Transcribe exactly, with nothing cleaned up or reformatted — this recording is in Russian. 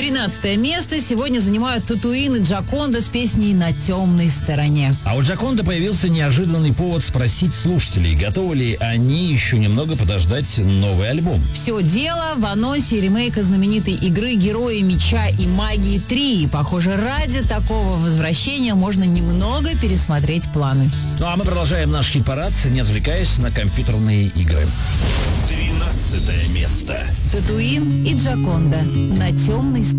Тринадцатое место сегодня занимают Татуин и Джоконда с песней «На темной стороне». А у Джоконда появился неожиданный повод спросить слушателей, готовы ли они еще немного подождать новый альбом. Все дело в анонсе ремейка знаменитой игры «Герои меча и магии три». Похоже, ради такого возвращения можно немного пересмотреть планы. Ну а мы продолжаем наш хит-парад, не отвлекаясь на компьютерные игры. Тринадцатое место. Татуин и Джоконда «На темной стороне».